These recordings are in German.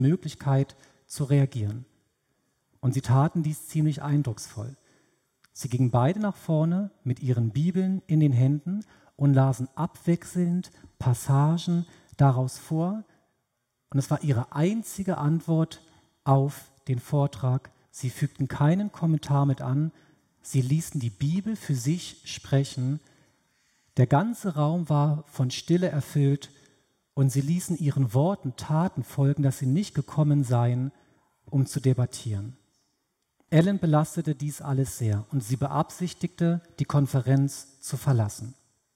Möglichkeit zu reagieren. Und sie taten dies ziemlich eindrucksvoll. Sie gingen beide nach vorne mit ihren Bibeln in den Händen und lasen abwechselnd Passagen daraus vor. Und es war ihre einzige Antwort auf den Vortrag. Sie fügten keinen Kommentar mit an. Sie ließen die Bibel für sich sprechen. Der ganze Raum war von Stille erfüllt und sie ließen ihren Worten Taten folgen, dass sie nicht gekommen seien, um zu debattieren. Ellen belastete dies alles sehr und sie beabsichtigte, die Konferenz zu verlassen.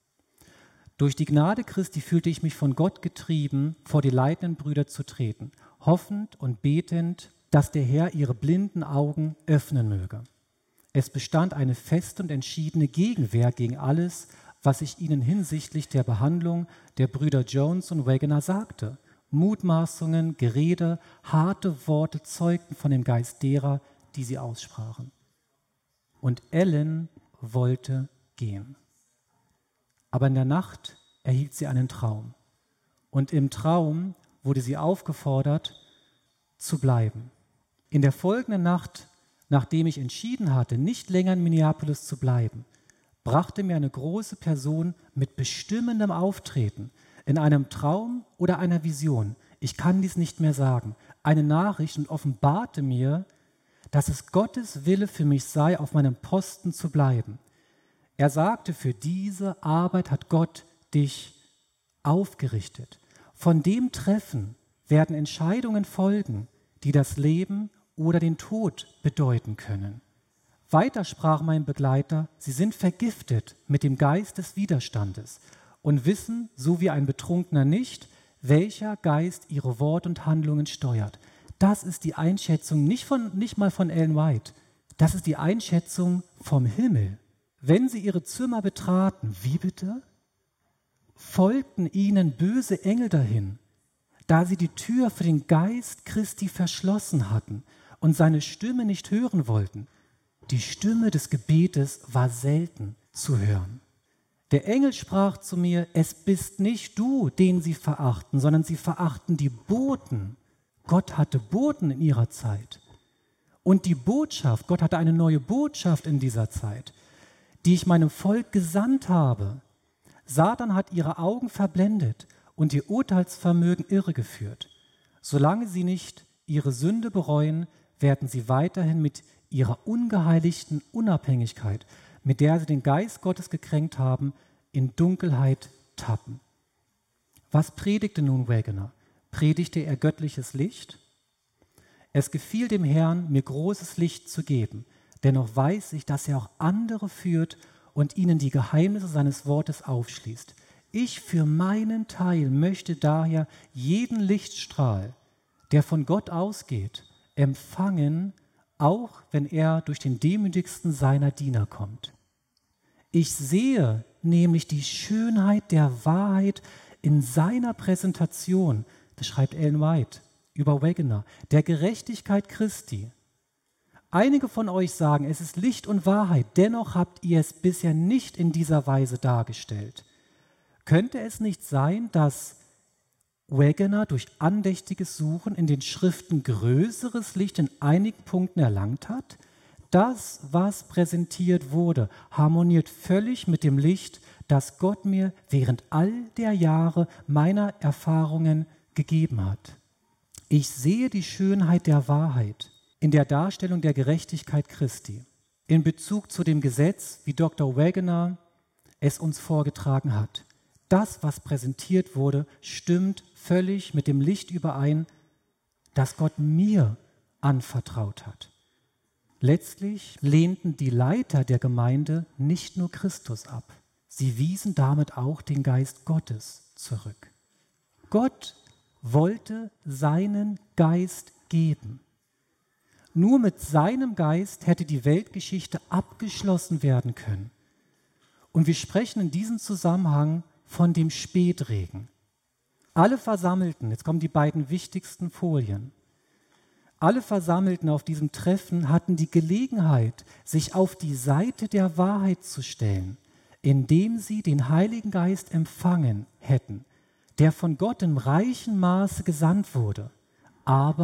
Durch die Gnade Christi fühlte ich mich von Gott getrieben, vor die leitenden Brüder zu treten, hoffend und betend, dass der Herr ihre blinden Augen öffnen möge. Es bestand eine feste und entschiedene Gegenwehr gegen alles, was ich ihnen hinsichtlich der Behandlung der Brüder Jones und Wagoner sagte. Mutmaßungen, Gerede, harte Worte zeugten von dem Geist derer, die sie aussprachen. Und Ellen wollte gehen. Aber in der Nacht erhielt sie einen Traum. Und im Traum wurde sie aufgefordert, zu bleiben. In der folgenden Nacht, nachdem ich entschieden hatte, nicht länger in Minneapolis zu bleiben, brachte mir eine große Person mit bestimmendem Auftreten in einem Traum oder einer Vision, ich kann dies nicht mehr sagen, eine Nachricht und offenbarte mir, dass es Gottes Wille für mich sei, auf meinem Posten zu bleiben. Er sagte, für diese Arbeit hat Gott dich aufgerichtet. Von dem Treffen werden Entscheidungen folgen, die das Leben oder den Tod bedeuten können. Weiter sprach mein Begleiter, sie sind vergiftet mit dem Geist des Widerstandes und wissen, so wie ein Betrunkener nicht, welcher Geist ihre Worte und Handlungen steuert. Das ist die Einschätzung nicht mal von Ellen White, das ist die Einschätzung vom Himmel. Wenn sie ihre Zimmer betraten, wie bitte? Folgten ihnen böse Engel dahin, da sie die Tür für den Geist Christi verschlossen hatten und seine Stimme nicht hören wollten. Die Stimme des Gebetes war selten zu hören. Der Engel sprach zu mir, es bist nicht du, den sie verachten, sondern sie verachten die Boten. Gott hatte Boten in ihrer Zeit. Und die Botschaft, Gott hatte eine neue Botschaft in dieser Zeit, die ich meinem Volk gesandt habe. Satan hat ihre Augen verblendet und ihr Urteilsvermögen irregeführt. Solange sie nicht ihre Sünde bereuen, werden sie weiterhin mit ihrer ungeheiligten Unabhängigkeit, mit der sie den Geist Gottes gekränkt haben, in Dunkelheit tappen. Was predigte nun Wagoner? Predigte er göttliches Licht? Es gefiel dem Herrn, mir großes Licht zu geben. Dennoch weiß ich, dass er auch andere führt und ihnen die Geheimnisse seines Wortes aufschließt. Ich für meinen Teil möchte daher jeden Lichtstrahl, der von Gott ausgeht, empfangen, auch wenn er durch den demütigsten seiner Diener kommt. Ich sehe nämlich die Schönheit der Wahrheit in seiner Präsentation, das schreibt Ellen White über Wagoner, der Gerechtigkeit Christi. Einige von euch sagen, es ist Licht und Wahrheit, dennoch habt ihr es bisher nicht in dieser Weise dargestellt. Könnte es nicht sein, dass Wagoner durch andächtiges Suchen in den Schriften größeres Licht in einigen Punkten erlangt hat? Das, was präsentiert wurde, harmoniert völlig mit dem Licht, das Gott mir während all der Jahre meiner Erfahrungen gegeben hat. Ich sehe die Schönheit der Wahrheit in der Darstellung der Gerechtigkeit Christi in Bezug zu dem Gesetz, wie Dr. Wagoner es uns vorgetragen hat. Das, was präsentiert wurde, stimmt völlig mit dem Licht überein, das Gott mir anvertraut hat. Letztlich lehnten die Leiter der Gemeinde nicht nur Christus ab, sie wiesen damit auch den Geist Gottes zurück. Gott wollte seinen Geist geben. Nur mit seinem Geist hätte die Weltgeschichte abgeschlossen werden können. Und wir sprechen in diesem Zusammenhang von dem Spätregen. Alle Versammelten, jetzt kommen die beiden wichtigsten Folien, alle Versammelten auf diesem Treffen hatten die Gelegenheit, sich auf die Seite der Wahrheit zu stellen, indem sie den Heiligen Geist empfangen hätten, der von Gott im reichen Maße gesandt wurde. aber